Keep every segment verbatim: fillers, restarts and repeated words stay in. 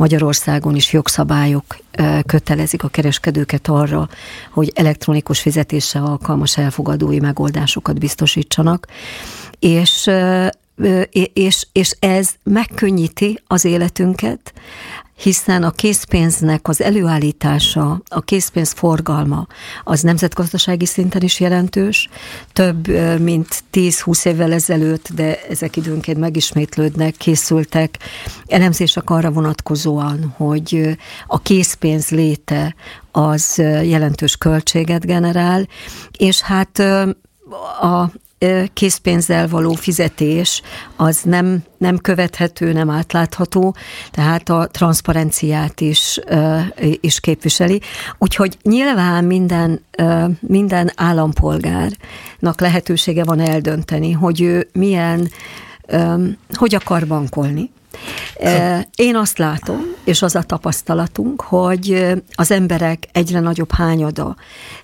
Magyarországon is jogszabályok kötelezik a kereskedőket arra, hogy elektronikus fizetésre alkalmas elfogadói megoldásokat biztosítsanak, és És, és ez megkönnyíti az életünket, hiszen a készpénznek az előállítása, a készpénz forgalma az nemzetgazdasági szinten is jelentős, több mint tíz-húsz évvel ezelőtt, de ezek időnként megismétlődnek, készültek elemzések arra vonatkozóan, hogy a készpénz léte az jelentős költséget generál, és hát a készpénzzel való fizetés az nem, nem követhető, nem átlátható, tehát a transzparenciát is, is képviseli. Úgyhogy nyilván minden, minden állampolgárnak lehetősége van eldönteni, hogy ő milyen, hogy akar bankolni. Én azt látom, és az a tapasztalatunk, hogy az emberek egyre nagyobb hányada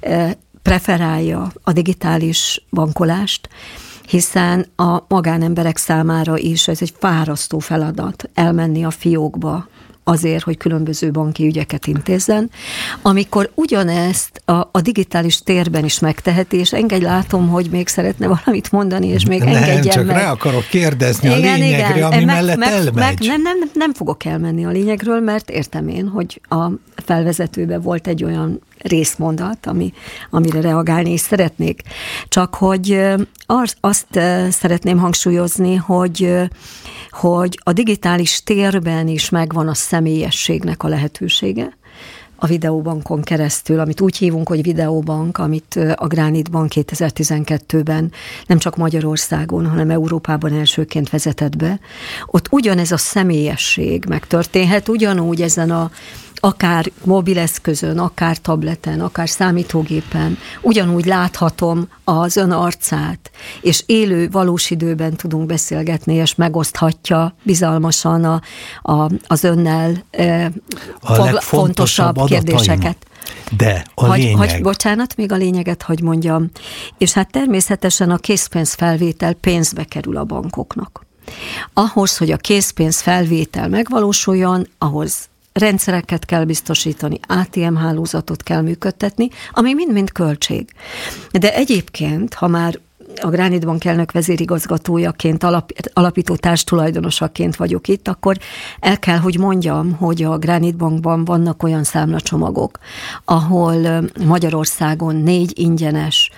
preferálja a digitális bankolást, hiszen a magánemberek számára is ez egy fárasztó feladat elmenni a fiókba azért, hogy különböző banki ügyeket intézzen, amikor ugyanezt a, a digitális térben is megteheti, és engedj látom, hogy még szeretne valamit mondani, és még nem, engedjen csak meg. rá akarok kérdezni igen, a lényegre, igen. ami meg, mellett meg, elmegy. Meg, nem, nem, nem fogok elmenni a lényegről, mert értem én, hogy a felvezetőben volt egy olyan részmondat, ami, amire reagálni is szeretnék. Csak hogy azt, azt szeretném hangsúlyozni, hogy, hogy a digitális térben is megvan a személyességnek a lehetősége, a videóbankon keresztül, amit úgy hívunk, hogy videóbank, amit a Granite Bank kétezer-tizenkettőben nem csak Magyarországon, hanem Európában elsőként vezetett be. Ott ugyanez a személyesség megtörténhet, ugyanúgy ezen a akár mobileszközön, akár tableten, akár számítógépen, ugyanúgy láthatom az ön arcát, és élő, valós időben tudunk beszélgetni, és megoszthatja bizalmasan a, a, az önnel e, a fogla, fontosabb kérdéseket. De a hagy, lényeg... Hagy, bocsánat, még a lényeget, hogy mondjam. És hát természetesen a készpénzfelvétel pénzbe kerül a bankoknak. Ahhoz, hogy a készpénzfelvétel megvalósuljon, ahhoz rendszereket kell biztosítani, á té em hálózatot kell működtetni, ami mind-mind költség. De egyébként, ha már a Granite Bank elnök vezérigazgatójaként, alap, alapító társtulajdonosaként vagyok itt, akkor el kell, hogy mondjam, hogy a Granite Bankban vannak olyan számlacsomagok, ahol Magyarországon négy ingyenes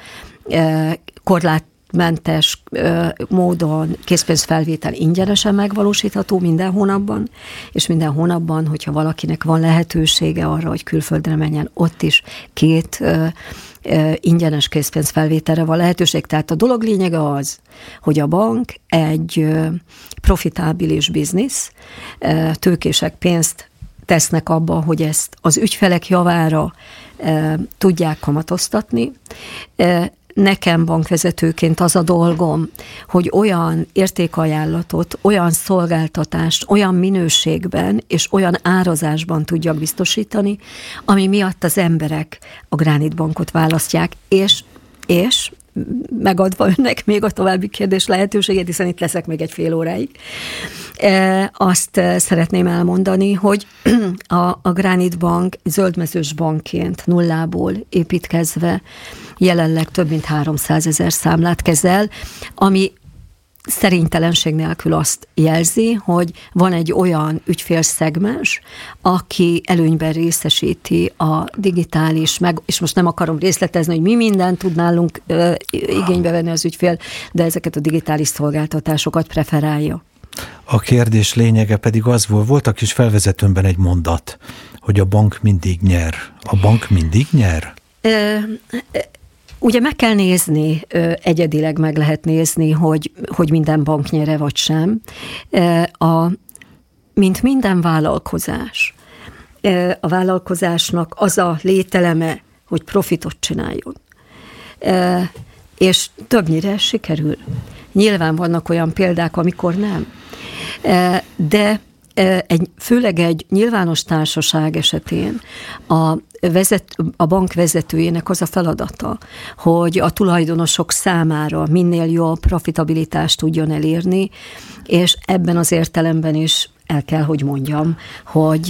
korlát mentes ö, módon készpénzfelvétel ingyenesen megvalósítható minden hónapban, és minden hónapban, hogyha valakinek van lehetősége arra, hogy külföldre menjen, ott is két ö, ö, ingyenes készpénzfelvételre van lehetőség. Tehát a dolog lényege az, hogy a bank egy ö, profitábilis biznisz, ö, tőkések pénzt tesznek abba, hogy ezt az ügyfelek javára ö, tudják kamatoztatni. Ö, Nekem bankvezetőként az a dolgom, hogy olyan értékajánlatot, olyan szolgáltatást, olyan minőségben és olyan árazásban tudjak biztosítani, ami miatt az emberek a Granite Bankot választják, és, és megadva önnek még a további kérdés lehetőségét, hiszen itt leszek még egy fél óráig. Azt szeretném elmondani, hogy a, a Granite Bank zöldmezős bankként nullából építkezve jelenleg több mint háromszázezer számlát kezel, ami szerénytelenség nélkül azt jelzi, hogy van egy olyan ügyfélszegmens, aki előnyben részesíti a digitális, meg, és most nem akarom részletezni, hogy mi mindent tud nálunk ö, igénybe venni az ügyfél, de ezeket a digitális szolgáltatásokat preferálja. A kérdés lényege pedig az volt, volt a kis felvezetőmben egy mondat, hogy a bank mindig nyer. A bank mindig nyer? Ö, Ugye meg kell nézni, egyedileg meg lehet nézni, hogy, hogy minden bank nyere vagy sem. A, mint minden vállalkozás, a vállalkozásnak az a lételeme, hogy profitot csináljon. És többnyire sikerül. Nyilván vannak olyan példák, amikor nem. De egy, főleg egy nyilvános társaság esetén a, vezet, a bank vezetőjének az a feladata, hogy a tulajdonosok számára minél jobb profitabilitást tudjon elérni, és ebben az értelemben is el kell, hogy mondjam, hogy